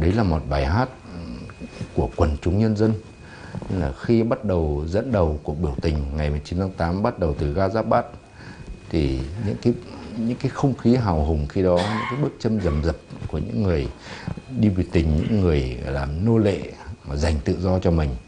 Đấy là một bài hát của quần chúng nhân dân. Nên là khi bắt đầu dẫn đầu cuộc biểu tình ngày 19 tháng 8 bắt đầu từ ga Giáp Bát thì những cái không khí hào hùng khi đó, những cái bước chân rầm rập của những người đi biểu tình, những người làm nô lệ mà giành tự do cho mình,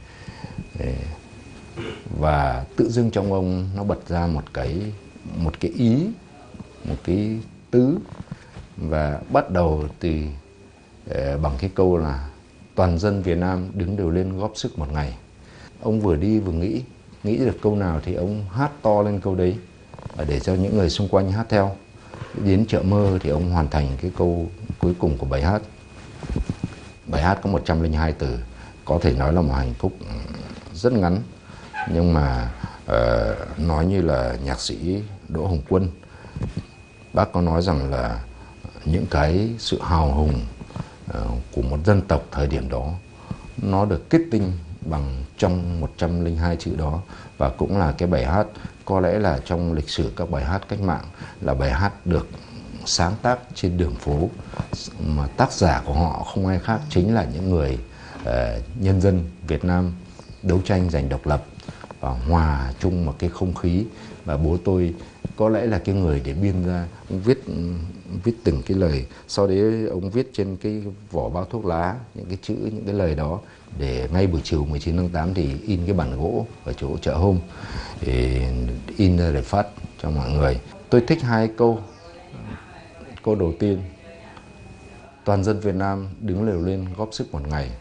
và tự dưng trong ông nó bật ra một cái ý, một cái tứ, và bắt đầu từ bằng cái câu là toàn dân Việt Nam đứng đều lên góp sức một ngày. Ông vừa đi vừa nghĩ được câu nào thì ông hát to lên câu đấy để cho những người xung quanh hát theo. Đến chợ mơ thì ông hoàn thành cái câu cuối cùng của bài hát. Bài hát có 102 từ, có thể nói là một hành khúc rất ngắn, nhưng mà nói như là nhạc sĩ Đỗ Hồng Quân, bác có nói rằng là những cái sự hào hùng của một dân tộc thời điểm đó nó được kết tinh bằng trong 102 chữ đó, và cũng là cái bài hát có lẽ là trong lịch sử các bài hát cách mạng là bài hát được sáng tác trên đường phố, mà tác giả của họ không ai khác chính là những người nhân dân Việt Nam đấu tranh giành độc lập và hòa chung một cái không khí. Và bố tôi có lẽ là cái người để biên ra, ông viết từng cái lời, sau đấy ông viết trên cái vỏ bao thuốc lá những cái chữ, những cái lời đó, để ngay buổi chiều 19 tháng 8 thì in cái bản gỗ ở chỗ chợ Hôm để in ra để phát cho mọi người. Tôi thích hai câu. Câu đầu tiên, toàn dân Việt Nam đứng lều lên góp sức một ngày,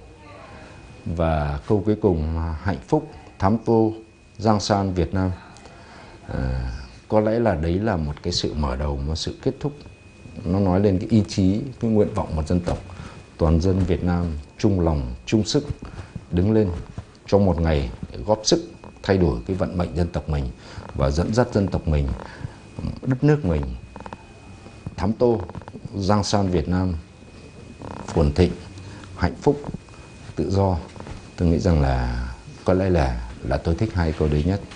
và câu cuối cùng, hạnh phúc thắm tô giang san Việt Nam. Có lẽ là đấy là một cái sự mở đầu, một sự kết thúc. Nó nói lên cái ý chí, cái nguyện vọng một dân tộc. Toàn dân Việt Nam chung lòng, chung sức đứng lên trong một ngày để góp sức thay đổi cái vận mệnh dân tộc mình và dẫn dắt dân tộc mình, đất nước mình thắm tô giang san Việt Nam phồn thịnh, hạnh phúc, tự do. Tôi nghĩ rằng là có lẽ là tôi thích hai câu đấy nhất.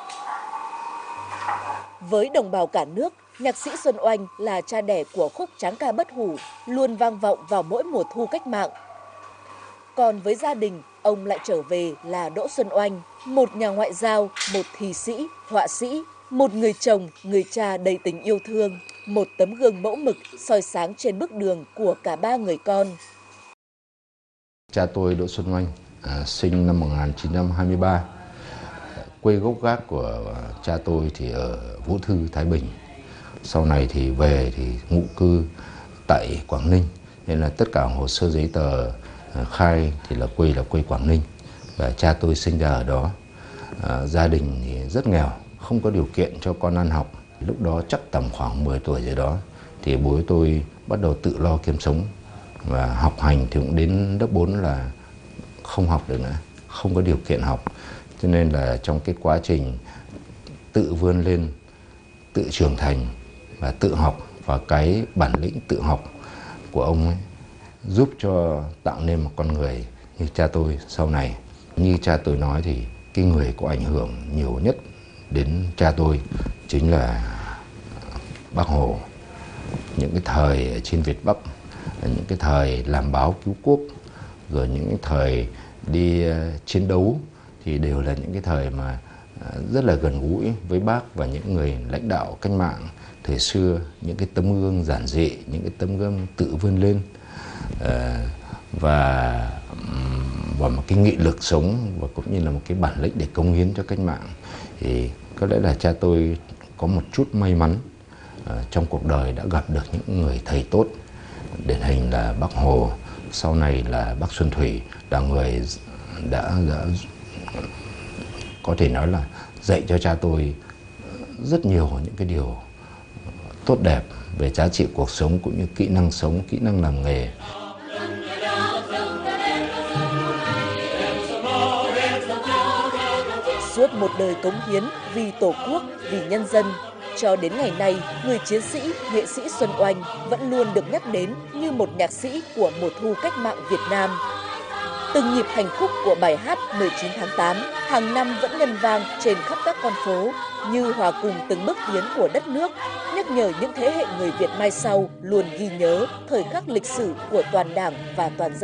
Với đồng bào cả nước, nhạc sĩ Xuân Oanh là cha đẻ của khúc tráng ca bất hủ, luôn vang vọng vào mỗi mùa thu cách mạng. Còn với gia đình, ông lại trở về là Đỗ Xuân Oanh, một nhà ngoại giao, một thi sĩ, họa sĩ, một người chồng, người cha đầy tình yêu thương, một tấm gương mẫu mực soi sáng trên bước đường của cả ba người con. Cha tôi Đỗ Xuân Oanh sinh năm 1923. Quê gốc gác của cha tôi thì ở Vũ Thư, Thái Bình. Sau này thì về thì ngụ cư tại Quảng Ninh, nên là tất cả hồ sơ giấy tờ khai thì là quê Quảng Ninh, và cha tôi sinh ra ở đó. Gia đình thì rất nghèo, không có điều kiện cho con ăn học. Lúc đó chắc tầm khoảng 10 tuổi rồi đó thì bố tôi bắt đầu tự lo kiếm sống, và học hành thì cũng đến lớp 4 là không học được nữa, không có điều kiện học. Cho nên là trong cái quá trình tự vươn lên, tự trưởng thành và tự học, và cái bản lĩnh tự học của ông ấy giúp cho tạo nên một con người như cha tôi sau này. Như cha tôi nói thì cái người có ảnh hưởng nhiều nhất đến cha tôi chính là Bác Hồ. Những cái thời ở trên Việt Bắc, những cái thời làm báo cứu quốc, rồi những cái thời đi chiến đấu thì đều là những cái thời mà rất là gần gũi với Bác và những người lãnh đạo cách mạng thời xưa. Những cái tấm gương giản dị, những cái tấm gương tự vươn lên, và một cái nghị lực sống, và cũng như là một cái bản lĩnh để cống hiến cho cách mạng. Thì có lẽ là cha tôi có một chút may mắn trong cuộc đời đã gặp được những người thầy tốt, điển hình là Bác Hồ, sau này là bác Xuân Thủy, là người đã có thể nói là dạy cho cha tôi rất nhiều những cái điều tốt đẹp về giá trị cuộc sống, cũng như kỹ năng sống, kỹ năng làm nghề. Suốt một đời cống hiến vì Tổ quốc, vì nhân dân, cho đến ngày nay, người chiến sĩ, nghệ sĩ Xuân Oanh vẫn luôn được nhắc đến như một nhạc sĩ của mùa thu cách mạng Việt Nam. Từng nhịp hành khúc của bài hát 19 tháng 8 hàng năm vẫn ngân vang trên khắp các con phố, như hòa cùng từng bước tiến của đất nước, nhắc nhở những thế hệ người Việt mai sau luôn ghi nhớ thời khắc lịch sử của toàn Đảng và toàn dân.